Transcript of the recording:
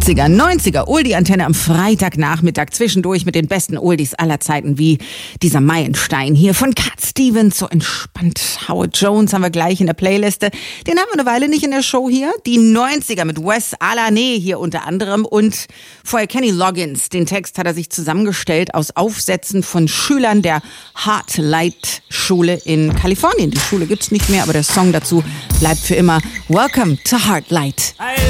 80er, 90er, Oldie-Antenne am Freitagnachmittag zwischendurch mit den besten Oldies aller Zeiten, wie dieser Meilenstein hier von Cat Stevens, so entspannt. Howard Jones haben wir gleich in der Playliste. Den haben wir eine Weile nicht in der Show hier. Die 90er mit Wes Alané hier unter anderem und vorher Kenny Loggins. Den Text hat er sich zusammengestellt aus Aufsätzen von Schülern der Heartlight Schule in Kalifornien. Die Schule gibt's nicht mehr, aber der Song dazu bleibt für immer. Welcome to Heartlight.